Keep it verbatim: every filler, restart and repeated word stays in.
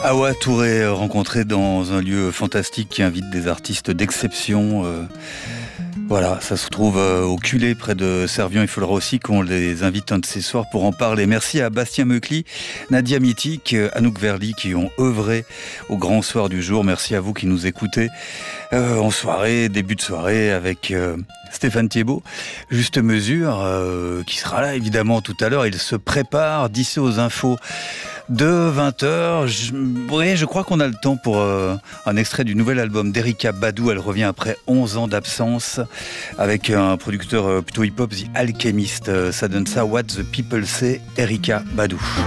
Awa Touré, rencontré dans un lieu fantastique qui invite des artistes d'exception. Euh, voilà, ça se trouve euh, au Culé, près de Servion. Il faudra aussi qu'on les invite un de ces soirs pour en parler. Merci à Bastien Meucli, Nadia Mitik, Anouk Verly qui ont œuvré au grand soir du jour. Merci à vous qui nous écoutez euh, en soirée, début de soirée avec euh, Stéphane Thiebaud. Juste mesure, euh, qui sera là évidemment tout à l'heure. Il se prépare d'ici aux infos de vingt heures. Je, oui, je crois qu'on a le temps pour euh, un extrait du nouvel album d'Erykah Badu. Elle revient après onze ans d'absence avec un producteur euh, plutôt hip-hop, The Alchemist. Euh, ça donne ça, What the People Say, Erykah Badu.